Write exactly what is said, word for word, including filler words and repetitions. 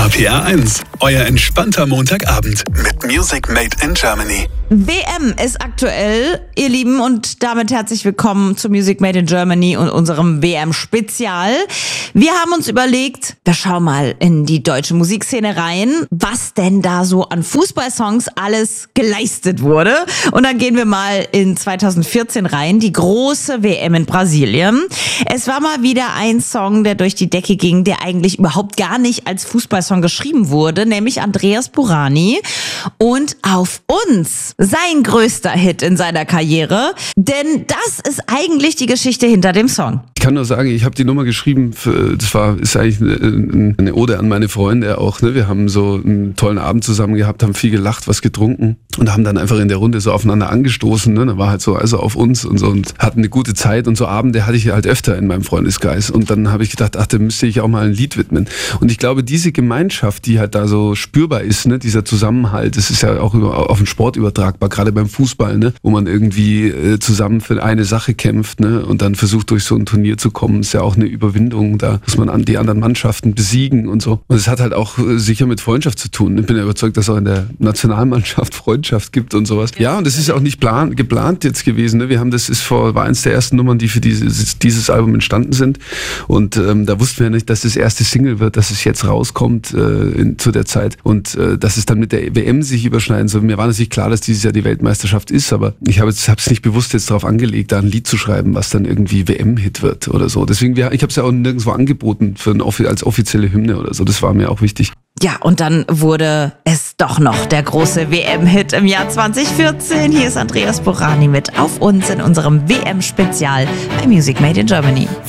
R P R eins, euer entspannter Montagabend mit Music Made in Germany. W M ist aktuell, ihr Lieben, und damit herzlich willkommen zu Music Made in Germany und unserem W M-Spezial. Wir haben uns überlegt, wir schauen mal in die deutsche Musikszene rein, was denn da so an Fußballsongs alles geleistet wurde. Und dann gehen wir mal in zweitausendvierzehn rein, die große W M in Brasilien. Es war mal wieder ein Song, der durch die Decke ging, der eigentlich überhaupt gar nicht als Fußballsong geschrieben wurde, nämlich Andreas Burani. Und auf uns sein größter Hit in seiner Karriere, denn das ist eigentlich die Geschichte hinter dem Song. Ich kann nur sagen, ich habe die Nummer geschrieben, für, das war ist eigentlich eine, eine Ode an meine Freunde auch. Ne? Wir haben so einen tollen Abend zusammen gehabt, haben viel gelacht, was getrunken und haben dann einfach in der Runde so aufeinander angestoßen. Ne? Da war halt so also auf uns und so und hatten eine gute Zeit und so Abende hatte ich halt öfter in meinem Freundeskreis. Und dann habe ich gedacht, ach, da müsste ich auch mal ein Lied widmen. Und ich glaube, diese Gemeinschaft, die halt da so spürbar ist, ne? Dieser Zusammenhalt, das ist ja auch über, auf den Sport übertragbar, gerade beim Fußball, ne? Wo man irgendwie äh, zusammen für eine Sache kämpft, ne? Und dann versucht, durch so ein Turnier zu kommen, ist ja auch eine Überwindung. Da muss man an die anderen Mannschaften besiegen und so. Und es hat halt auch äh, sicher mit Freundschaft zu tun. Ich bin ja überzeugt, dass es auch in der Nationalmannschaft Freundschaft gibt und sowas. Ja, und das ist ja auch nicht plan, geplant jetzt gewesen. Ne? Wir haben das ist vor war eins der ersten Nummern, die für dieses, dieses Album entstanden sind. Und ähm, da wussten wir nicht, dass das erste Single wird, dass es jetzt rauskommt äh, in, zu der Zeit und äh, dass es dann mit der W M sich überschneiden soll. Mir war natürlich klar, dass dieses Jahr die Weltmeisterschaft ist, aber ich habe es nicht bewusst jetzt darauf angelegt, da ein Lied zu schreiben, was dann irgendwie W M-Hit wird oder so. Deswegen, wir, ich habe es ja auch nirgendwo angeboten für ein, als offizielle Hymne oder so. Das war mir auch wichtig. Ja, und dann wurde es doch noch der große W M-Hit im Jahr zweitausendvierzehn. Hier ist Andreas Burani mit Auf uns in unserem W M-Spezial bei Music Made in Germany.